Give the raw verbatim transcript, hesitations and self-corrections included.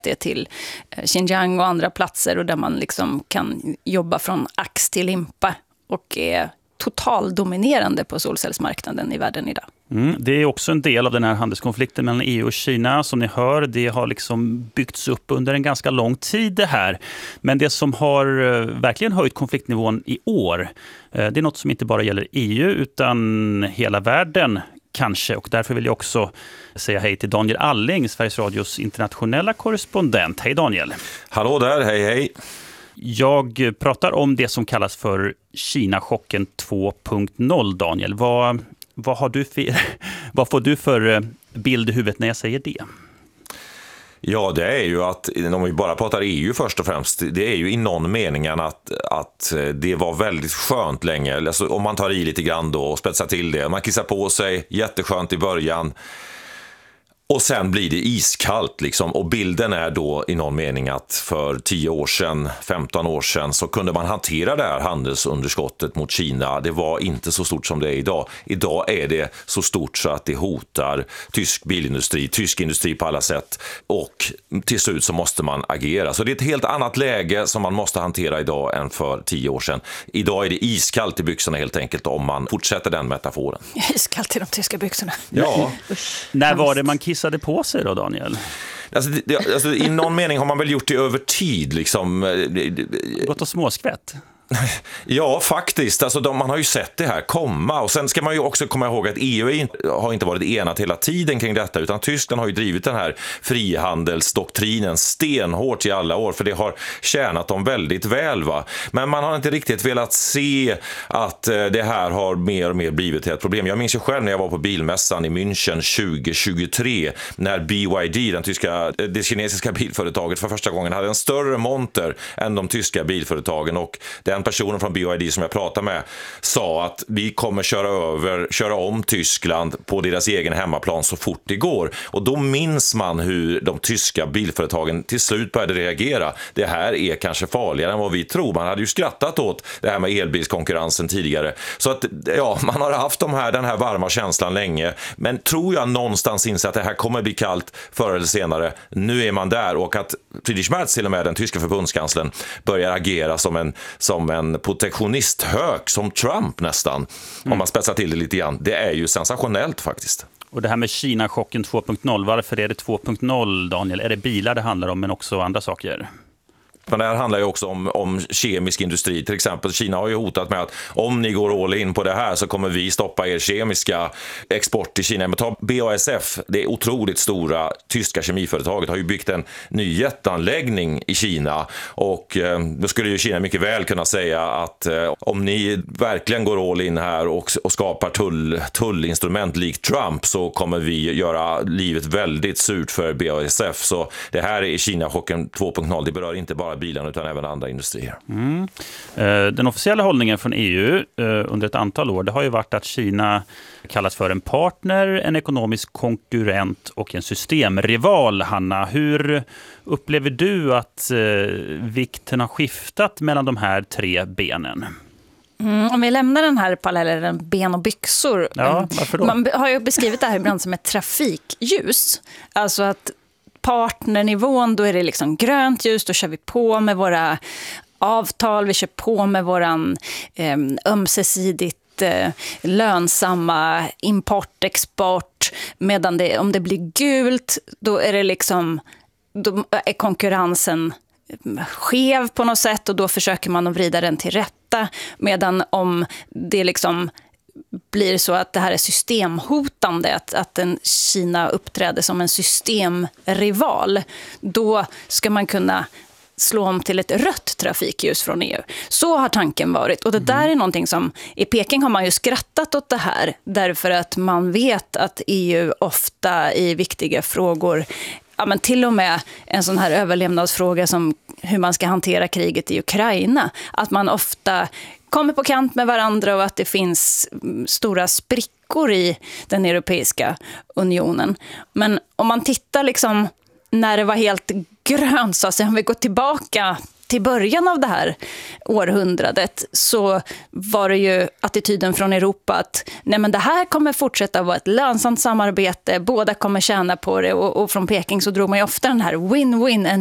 det till Xinjiang och andra platser och där man liksom kan jobba från ax till limpa och är totaldominerande på solcellsmarknaden i världen idag. Mm, det är också en del av den här handelskonflikten mellan E U och Kina. Som ni hör, det har liksom byggts upp under en ganska lång tid det här. Men det som har verkligen höjt konfliktnivån i år, det är något som inte bara gäller E U utan hela världen kanske. Och därför vill jag också säga hej till Daniel Alling, Sveriges Radios internationella korrespondent. Hej Daniel! Hallå där, hej hej! Jag pratar om det som kallas för Kina-chocken två punkt noll, Daniel. Vad, vad, har du för, vad får du för bild i huvudet när jag säger det? Ja, det är ju att, om vi bara pratar E U först och främst, det är ju i någon mening att, att det var väldigt skönt länge. Alltså, om man tar i lite grann då och spetsar till det. Man kissar på sig, jätteskönt i början. Och sen blir det iskallt liksom, och bilden är då i någon mening att för tio år sedan, femton år sedan så kunde man hantera det här handelsunderskottet mot Kina. Det var inte så stort som det är idag. Idag är det så stort så att det hotar tysk bilindustri, tysk industri på alla sätt, och till slut så måste man agera. Så det är ett helt annat läge som man måste hantera idag än för tio år sedan. Idag är det iskallt i byxorna helt enkelt om man fortsätter den metaforen. Iskallt i de tyska byxorna. Ja. När var det man kissade på sig då, Daniel? Alltså, det, alltså, i någon mening har man väl gjort det över tid liksom. Gått och småskvätt. Ja, faktiskt. Alltså, de, man har ju sett det här komma. Och sen ska man ju också komma ihåg att E U har inte varit enat hela tiden kring detta, utan Tyskland har ju drivit den här frihandelsdoktrinen stenhårt i alla år, för det har tjänat dem väldigt väl, va? Men man har inte riktigt velat se att det här har mer och mer blivit ett problem. Jag minns ju själv när jag var på bilmässan i München tjugo tjugotre när B Y D, den tyska, det kinesiska bilföretaget, för första gången hade en större monter än de tyska bilföretagen, och den personen från B Y D som jag pratade med sa att vi kommer köra över, köra om Tyskland på deras egen hemmaplan så fort det går. Och då minns man hur de tyska bilföretagen till slut började reagera. Det här är kanske farligare än vad vi tror. Man hade ju skrattat åt det här med elbilskonkurrensen tidigare. Så att ja, man har haft de här, den här varma känslan länge. Men tror jag någonstans inser att det här kommer bli kallt förr eller senare. Nu är man där, och att Friedrich Merz, till och med den tyska förbundskanslern, börjar agera som en som en protektionisthök, som Trump nästan, mm. om man spetsar till det lite grann. Det är ju sensationellt faktiskt. Och det här med Kina-chocken två punkt noll, varför är det två punkt noll, Daniel? Är det bilar det handlar om, men också andra saker? Men det här handlar ju också om, om kemisk industri. Till exempel Kina har ju hotat med att om ni går all in på det här så kommer vi stoppa er kemiska export till Kina. Men ta B A S F, det otroligt stora tyska kemiföretaget, har ju byggt en ny jätteanläggning i Kina. Och eh, då skulle ju Kina mycket väl kunna säga att eh, om ni verkligen går all in här och, och skapar tull, tullinstrument likt Trump, så kommer vi göra livet väldigt surt för B A S F. Så det här är Kina-chocken två punkt noll. Det berör inte bara bilarna utan även andra industrier. Mm. Den officiella hållningen från E U under ett antal år, det har ju varit att Kina kallas för en partner, en ekonomisk konkurrent och en systemrival. Hanna, hur upplever du att vikten har skiftat mellan de här tre benen? Mm, om vi lämnar den här parallellen ben och byxor. Ja, varför då? Man har ju beskrivit det här ibland som ett trafikljus. Alltså att partnernivån, då är det liksom grönt ljus, då kör vi på med våra avtal, vi kör på med våran eh, ömsesidigt eh, lönsamma import, export, medan det, om det blir gult, då är det liksom, då är konkurrensen skev på något sätt, och då försöker man att vrida den till rätta, medan om det liksom blir så att det här är systemhotande, att, att en Kina uppträder som en systemrival, då ska man kunna slå om till ett rött trafikljus från E U. Så har tanken varit. Och det där är någonting som i Peking har man ju skrattat åt det här, därför att man vet att E U ofta i viktiga frågor, ja, men till och med en sån här överlevnadsfråga som hur man ska hantera kriget i Ukraina, att man ofta kommer på kant med varandra och att det finns stora sprickor i den europeiska unionen. Men om man tittar liksom när det var helt grönt, så att säga, om vi går tillbaka till början av det här århundradet så var det ju attityden från Europa att nej, men det här kommer fortsätta vara ett lönsamt samarbete, båda kommer tjäna på det, och, och från Peking så drog man ju ofta den här win-win